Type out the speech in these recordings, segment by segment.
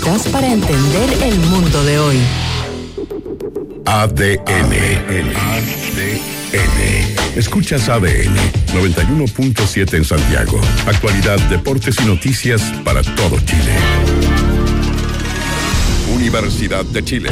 necesitas para entender el mundo de hoy. ADN. Escuchas ADN 91.7 en Santiago. Actualidad, deportes y noticias para todo Chile. Universidad de Chile.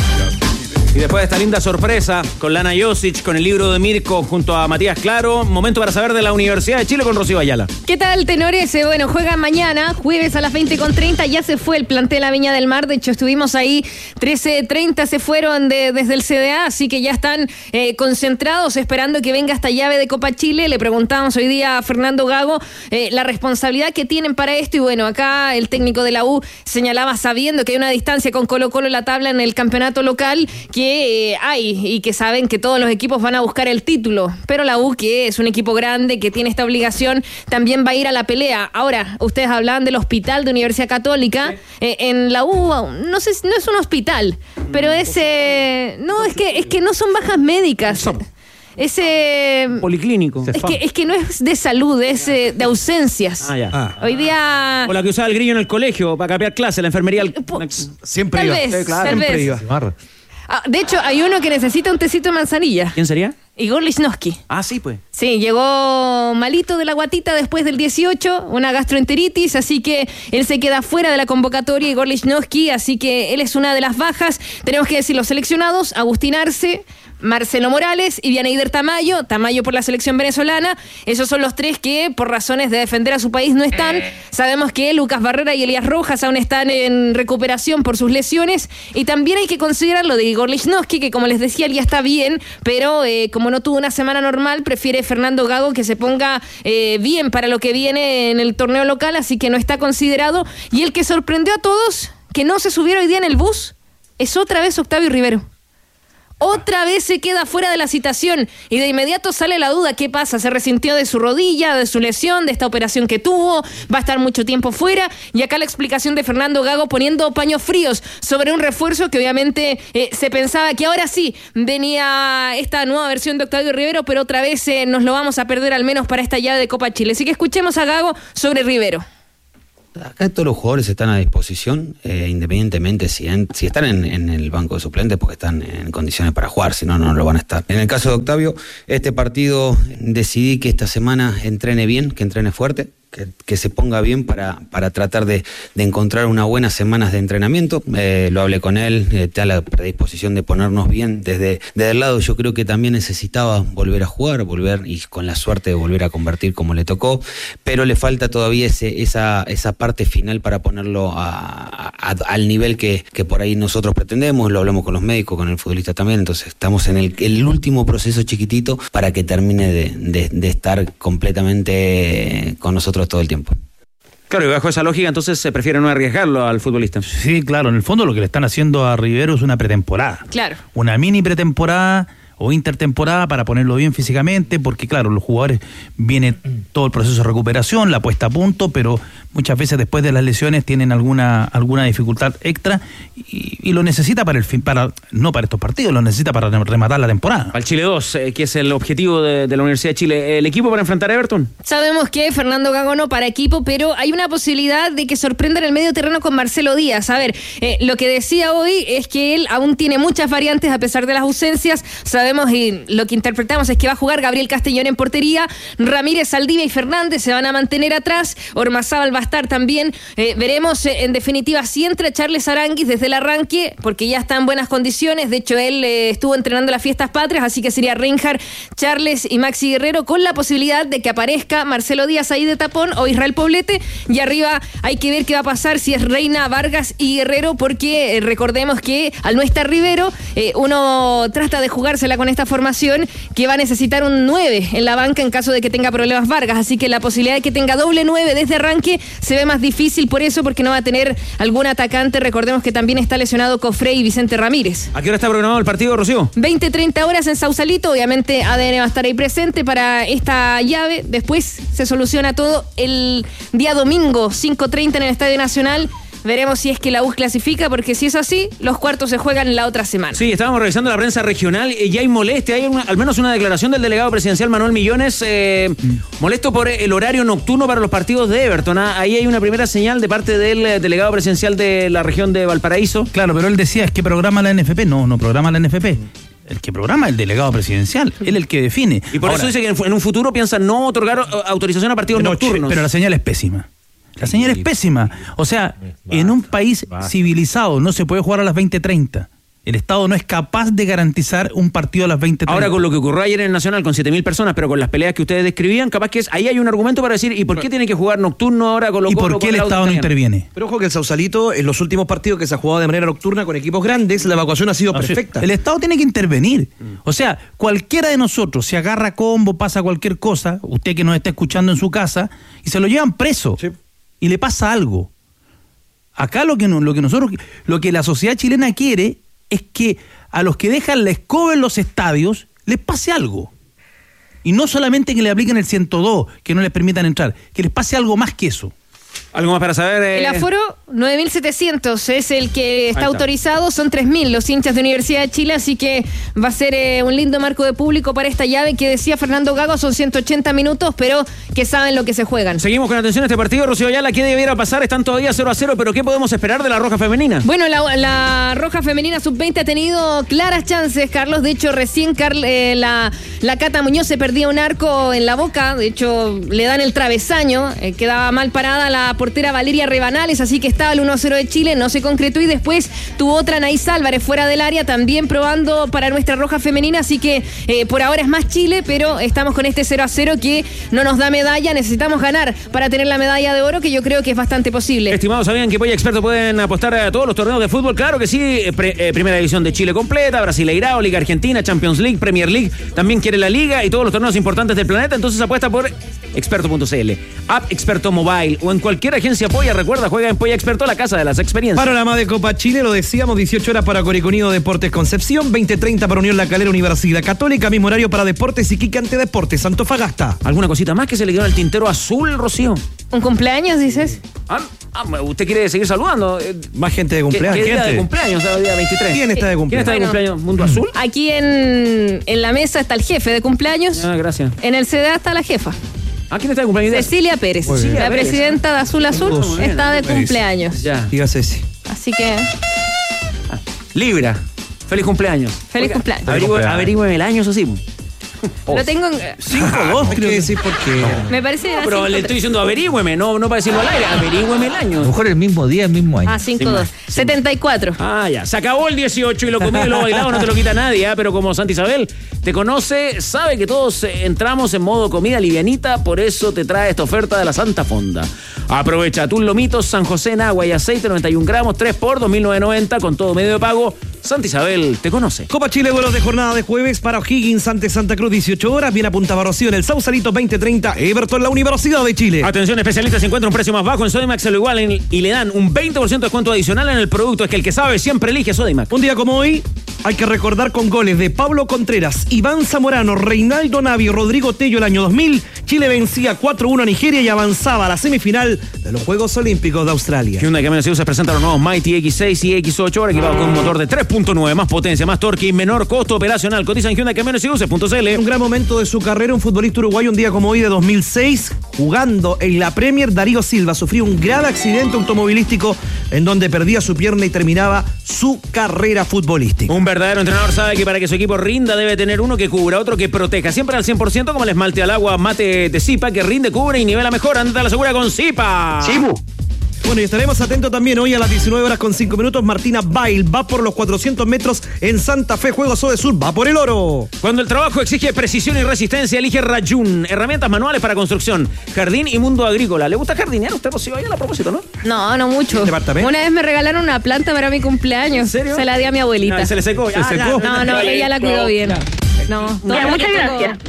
Y después de esta linda sorpresa con Lana Josic, con el libro de Mirko junto a Matías Claro, momento para saber de la Universidad de Chile con Rocío Ayala. ¿Qué tal, tenores? Bueno, juegan mañana, jueves a las 20:30, ya se fue el plantel La Viña del Mar, de hecho estuvimos ahí, 13:30 se fueron desde el CDA, así que ya están concentrados esperando que venga esta llave de Copa Chile. Le preguntábamos hoy día a Fernando Gago la responsabilidad que tienen para esto, y bueno, acá el técnico de la U señalaba, sabiendo que hay una distancia con Colo-Colo en la tabla en el campeonato local, que hay y que saben que todos los equipos van a buscar el título, pero la U, que es un equipo grande, que tiene esta obligación, también va a ir a la pelea. Ahora, ustedes hablaban del hospital de Universidad Católica, en la U, no sé, no es un hospital, pero es que no son bajas médicas. Ese policlínico. Es que no es de salud, es de ausencias. Hoy día. O la que usaba el grillo en el colegio para capear clase, la enfermería. Siempre tal iba. Vez, claro, tal siempre vez. iba. De hecho, hay uno que necesita un tecito de manzanilla. ¿Quién sería? Igor Lichnowsky. Sí, pues. Sí, llegó malito de la guatita después del 18, una gastroenteritis, así que él se queda fuera de la convocatoria, Igor Lichnowsky, así que él es una de las bajas. Tenemos que decir los seleccionados: Agustín Arce, Marcelo Morales y Vianeyder Tamayo por la selección venezolana. Esos son los tres que, por razones de defender a su país, no están. Sabemos que Lucas Barrera y Elías Rojas aún están en recuperación por sus lesiones, y también hay que considerar lo de Igor Lichnowsky, que como les decía, él ya está bien, pero como no tuvo una semana normal, prefiere Fernando Gago que se ponga bien para lo que viene en el torneo local, así que no está considerado. Y el que sorprendió a todos, que no se subiera hoy día en el bus, es otra vez Octavio Rivero. Otra vez se queda fuera de la citación, y de inmediato sale la duda: ¿qué pasa? ¿Se resintió de su rodilla, de su lesión, de esta operación que tuvo? ¿Va a estar mucho tiempo fuera? Y acá la explicación de Fernando Gago, poniendo paños fríos sobre un refuerzo que obviamente se pensaba que ahora sí venía esta nueva versión de Octavio Rivero, pero otra vez nos lo vamos a perder, al menos para esta llave de Copa Chile. Así que escuchemos a Gago sobre Rivero. Acá todos los jugadores están a disposición, independientemente si están en el banco de suplentes, porque están en condiciones para jugar, si no, no lo van a estar. En el caso de Octavio, este partido decidí que esta semana entrene bien, que entrene fuerte, que se ponga bien para tratar de encontrar unas buenas semanas de entrenamiento. Lo hablé con él, está a la predisposición de ponernos bien desde el lado. Yo creo que también necesitaba volver a jugar, y con la suerte de volver a convertir como le tocó, pero le falta todavía esa parte final para ponerlo al nivel que por ahí nosotros pretendemos. Lo hablamos con los médicos, con el futbolista también, entonces estamos en el último proceso chiquitito para que termine de estar completamente con nosotros todo el tiempo. Claro, y bajo esa lógica entonces se prefiere no arriesgarlo al futbolista. Sí, claro, en el fondo lo que le están haciendo a Rivero es una pretemporada. Claro. Una mini pretemporada o intertemporada para ponerlo bien físicamente, porque claro, los jugadores viene todo el proceso de recuperación, la puesta a punto, pero muchas veces después de las lesiones tienen alguna dificultad extra y lo necesita no para estos partidos, lo necesita para rematar la temporada. Al Chile 2, que es el objetivo de la Universidad de Chile. ¿El equipo para enfrentar a Everton? Sabemos que Fernando Gago no para equipo, pero hay una posibilidad de que sorprenda en el medio terreno con Marcelo Díaz. A ver, lo que decía hoy es que él aún tiene muchas variantes a pesar de las ausencias. Sabemos, y lo que interpretamos es que va a jugar Gabriel Castellón en portería, Ramírez, Saldivia y Fernández se van a mantener atrás, Ormazábal va a estar también. Veremos en definitiva si entra Charles Aranguis desde el arranque, porque ya está en buenas condiciones. De hecho, él estuvo entrenando las fiestas patrias, así que sería Reinhard, Charles y Maxi Guerrero, con la posibilidad de que aparezca Marcelo Díaz ahí de tapón o Israel Poblete. Y arriba hay que ver qué va a pasar si es Reina, Vargas y Guerrero, porque recordemos que al no estar Rivero, uno trata de jugársela con esta formación, que va a necesitar un 9 en la banca en caso de que tenga problemas Vargas, así que la posibilidad de que tenga doble 9 desde arranque se ve más difícil por eso, porque no va a tener algún atacante. Recordemos que también está lesionado Cofré y Vicente Ramírez. ¿A qué hora está programado el partido, Rocío? 20-30 horas en Sausalito, obviamente ADN va a estar ahí presente para esta llave. Después se soluciona todo el día domingo 5:30 en el Estadio Nacional. Veremos si es que la U clasifica, porque si es así, los cuartos se juegan la otra semana. Sí, estábamos revisando la prensa regional y ya hay molestia. Hay al menos una declaración del delegado presidencial Manuel Millones, molesto por el horario nocturno para los partidos de Everton. Ahí hay una primera señal de parte del delegado presidencial de la región de Valparaíso. Claro, pero él decía, es que programa la NFP. No programa la NFP. El que programa es el delegado presidencial, él el que define. Y por eso dice que en un futuro piensan no otorgar autorización a partidos nocturnos. Pero la señal es pésima. La señal es pésima. O sea, en un país civilizado no se puede jugar a las 20:30. El Estado no es capaz de garantizar un partido a las 20:30. Ahora, con lo que ocurrió ayer en el Nacional con 7.000 personas, pero con las peleas que ustedes describían, capaz que ahí hay un argumento para decir, ¿y por qué tiene que jugar nocturno ahora con los ¿Y por qué el Estado no interviene? Pero ojo que el Sausalito, en los últimos partidos que se ha jugado de manera nocturna con equipos grandes, la evacuación ha sido perfecta. El Estado tiene que intervenir. O sea, cualquiera de nosotros, si agarra combo, pasa cualquier cosa, usted que nos está escuchando en su casa, y se lo llevan preso, y le pasa algo. Acá lo que la sociedad chilena quiere es que a los que dejan la escoba en los estadios les pase algo. Y no solamente que le apliquen el 102, que no les permitan entrar, que les pase algo más que eso. ¿Algo más para saber? El aforo, 9.700 es el que está autorizado, son 3.000 los hinchas de Universidad de Chile, así que va a ser un lindo marco de público para esta llave que decía Fernando Gago, son 180 minutos, pero que saben lo que se juegan. Seguimos con atención a este partido, Rocío Ayala, ¿qué debiera pasar? Están todavía 0-0, pero ¿qué podemos esperar de la Roja Femenina? Bueno, la Roja Femenina Sub-20 ha tenido claras chances, Carlos, de hecho recién la Cata Muñoz se perdía un arco en la Boca, de hecho le dan el travesaño, quedaba mal parada la portera Valeria Rebanales, así que estaba el 1-0 de Chile, no se concretó y después tuvo otra Anaís Álvarez fuera del área, también probando para nuestra Roja Femenina, así que por ahora es más Chile, pero estamos con este 0-0 que no nos da medalla, necesitamos ganar para tener la medalla de oro, que yo creo que es bastante posible. Estimados, ¿sabían que Polla Experto pueden apostar a todos los torneos de fútbol? Claro que sí, Primera División de Chile completa, Brasileirao, Liga Argentina, Champions League, Premier League, también quiere la Liga y todos los torneos importantes del planeta, entonces apuesta por experto.cl, App Experto Mobile o en cualquier agencia Polla. Recuerda, juega en Polla Experto, la casa de las experiencias. Panorama de Copa Chile, lo decíamos, 18 horas para Coricunido Deportes Concepción, 20:30 para Unión La Calera Universidad Católica, mismo horario para Deportes Iquique ante Deportes Antofagasta. ¿Alguna cosita más que se le quedó en el tintero azul, Rocío? ¿Un cumpleaños, dices? ¿Usted quiere seguir saludando? Más gente de cumpleaños. ¿Qué día de cumpleaños? El día 23. ¿Quién está de cumpleaños? ¿Quién está de cumpleaños? ¿Mundo Azul? Aquí en la mesa está el jefe de cumpleaños. Gracias. En el CDA está la jefa. ¿Quién está de cumpleaños? Cecilia Pérez, la presidenta de Azul Azul, está de cumpleaños. Ya. Diga Ceci. Así que... Libra, feliz cumpleaños. Feliz cumpleaños. Averigüe el año, eso sí. Lo tengo en... 5-2, creo que sí, porque... Me parece que era pero 5-3. le estoy diciendo averígüeme, no para decirlo al aire, averígüeme el año. A lo mejor el mismo día, el mismo año. 5-2. 74. Ya. Se acabó el 18 y lo comido y lo bailado no te lo quita nadie, pero como Santa Isabel te conoce, sabe que todos entramos en modo comida livianita, por eso te trae esta oferta de la Santa Fonda. Aprovecha atún lomitos, San José en agua y aceite, 91 gramos, 3 por 2.990 con todo medio de pago. Santa Isabel te conoce. Copa Chile, vuelos de jornada de jueves para O'Higgins ante Santa Cruz, 18 horas. Bien apuntaba Rocío en el Sausalito, 20:30. Everton, la Universidad de Chile. Atención, especialistas, si encuentra un precio más bajo en Sodimac, se lo igualan y le dan un 20% de descuento adicional en el producto. Es que el que sabe siempre elige Sodimac. Un día como hoy, hay que recordar con goles de Pablo Contreras, Iván Zamorano, Reinaldo Navia y Rodrigo Tello el año 2000. Chile vencía 4-1 a Nigeria y avanzaba a la semifinal de los Juegos Olímpicos de Australia. Hyundai Camiones se presenta los nuevos Mighty X6 y X8, ahora equipados con un motor de 3.9, más potencia, más torque y menor costo operacional. Cotiza en Hyundai Camiones y Buses.cl. Un gran momento de su carrera, un futbolista uruguayo un día como hoy de 2006, jugando en la Premier, Darío Silva sufrió un grave accidente automovilístico en donde perdía su pierna y terminaba su carrera futbolística. Un verdadero entrenador sabe que para que su equipo rinda debe tener uno que cubra, otro que proteja, siempre al 100% como el esmalte al agua mate de Zipa, que rinde, cubre y nivela mejor. Andate a la segura con Zipa. Bueno, y estaremos atentos también hoy a las 19 horas con 5 minutos. Martina Bail va por los 400 metros en Santa Fe, Juegos Odesur, va por el oro. Cuando el trabajo exige precisión y resistencia, elige Rayun, herramientas manuales para construcción, jardín y mundo agrícola. ¿Le gusta jardinear? Usted, Rocío, a propósito, ¿no? No mucho. ¿Departamento? Una vez me regalaron una planta para mi cumpleaños. ¿En serio? Se la di a mi abuelita. Se le secó. Se secó. No, ella la cuidó bien. No, Ya, muchas gracias.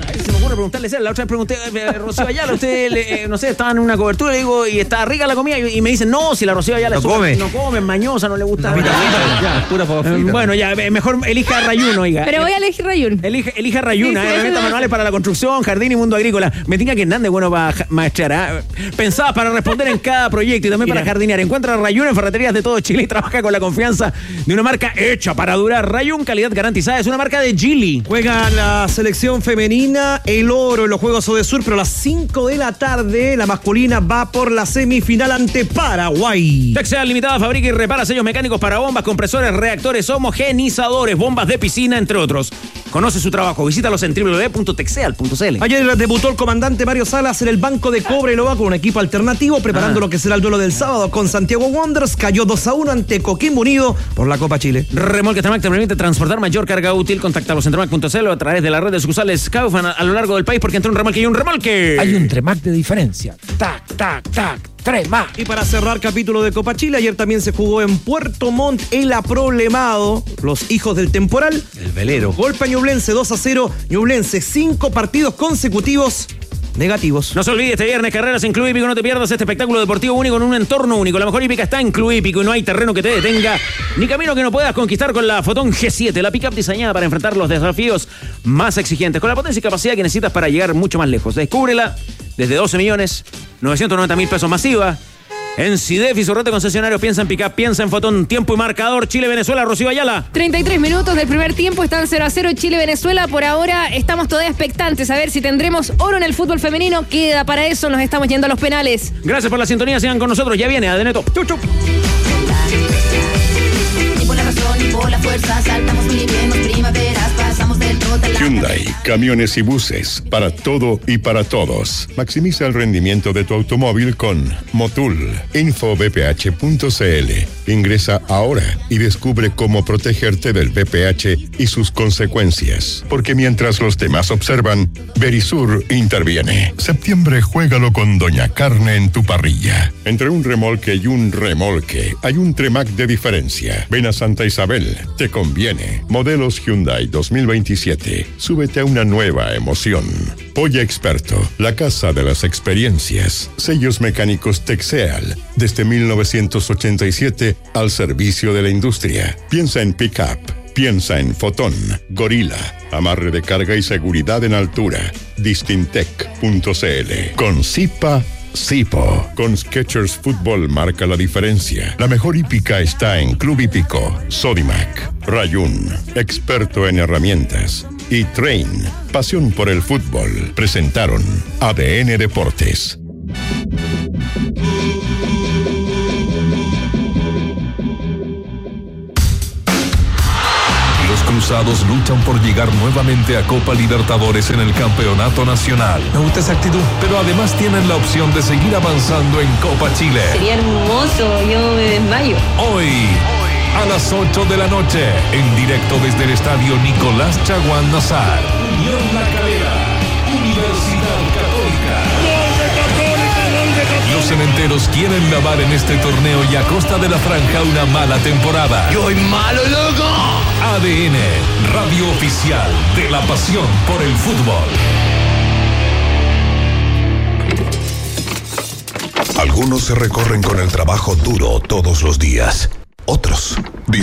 ocurre preguntarle, la otra vez pregunté, Rocío Ayala, usted, no sé, estaba en una cobertura, le digo, y está rica la comida, y me dicen, no, si la Rocío Ayala no come, mañosa, no le gusta. Ya, pura papa frita. Bueno, ya, mejor elija Rayún, oiga. Pero voy a elegir Rayún. Elija Rayún, Sí, herramientas manuales para la construcción, jardín y mundo agrícola. Me tinca que Hernández, bueno, va a maestrar, pensadas para responder en cada proyecto y también para jardinear. Encuentra Rayún en ferreterías de todo Chile y trabaja con la confianza de una marca hecha para durar. Rayún, calidad garantizada, es una marca de Geely. Juega la selección femenina el oro en los Juegos Odesur, pero a las 5 de la tarde la masculina va por la semifinal ante Paraguay. Texel Limitada fabrica y repara sellos mecánicos para bombas, compresores, reactores, homogenizadores, bombas de piscina, entre otros. Conoce su trabajo, visítalos en www.texeal.cl. Ayer debutó el comandante Mario Salas en el banco de Cobreloa con un equipo alternativo, preparando lo que será el duelo del sábado con Santiago Wanderers. Cayó 2-1 ante Coquimbo Unido por la Copa Chile. Remolque Tremac te permite transportar mayor carga útil. Contactalos en tremac.cl o a través de la red de sucursales Kaufman a lo largo del país, porque entre un remolque y un remolque hay un Tremac de diferencia. Tac, tac, tac. Tremac. Y para cerrar capítulo de Copa Chile, ayer también se jugó en Puerto Montt el aproblemado, los hijos del temporal. El velero. Golpe a Ñublense 2-0. Ñublense 5 partidos consecutivos negativos. No se olvide, este viernes carreras en Club Hípico. No te pierdas este espectáculo deportivo único en un entorno único. La mejor hípica está en Club Hípico y no hay terreno que te detenga ni camino que no puedas conquistar con la Fotón G7, la pick-up diseñada para enfrentar los desafíos más exigentes, con la potencia y capacidad que necesitas para llegar mucho más lejos. Descúbrela desde 12.990.000 pesos masiva. En CIDEF y su red de concesionarios, piensa en pick-up, piensa en Fotón. Tiempo y marcador, Chile-Venezuela, Rocío Ayala. 33 minutos del primer tiempo, están 0-0 Chile-Venezuela. Por ahora estamos todavía expectantes a ver si tendremos oro en el fútbol femenino. Queda para eso, nos estamos yendo a los penales. Gracias por la sintonía, sigan con nosotros. Ya viene ADN Top. Chup, chup. Y por la razón y por la fuerza, saltamos muy bien, primaveras, pasamos del total. Hyundai, camiones y buses, para todo y para todos. Maximiza el rendimiento de tu automóvil con Motul. Infobph.cl. Ingresa ahora y descubre cómo protegerte del VPH y sus consecuencias. Porque mientras los demás observan, Verisur interviene. Septiembre, juégalo con Doña Carne en tu parrilla. Entre un remolque y un remolque, hay un Tremac de diferencia. Ven a Santa Isabel, te conviene. Modelos Hyundai 2027. Súbete a una nueva emoción. Polla Experto, la casa de las experiencias. Sellos mecánicos Texeal, desde 1987 al servicio de la industria. Piensa en pick-up, piensa en Fotón, Gorila, amarre de carga y seguridad en altura. Distintec.cl. Con Zipa, Sipo. Con Skechers Fútbol marca la diferencia. La mejor hípica está en Club Hípico. Sodimac. Rayún, experto en herramientas. Y Train, pasión por el fútbol. Presentaron ADN Deportes. Los Cruzados luchan por llegar nuevamente a Copa Libertadores en el Campeonato Nacional. Me gusta esa actitud. Pero además tienen la opción de seguir avanzando en Copa Chile. Sería hermoso, yo me desmayo. Hoy, a las 8 de la noche, en directo desde el estadio Nicolás Chaguán Nazar. Unión La Calera, Universidad Católica. Los cementeros quieren lavar en este torneo y a costa de la franja una mala temporada. ¡Yo soy malo, loco! ADN, radio oficial de la pasión por el fútbol. Algunos se recorren con el trabajo duro todos los días. Otros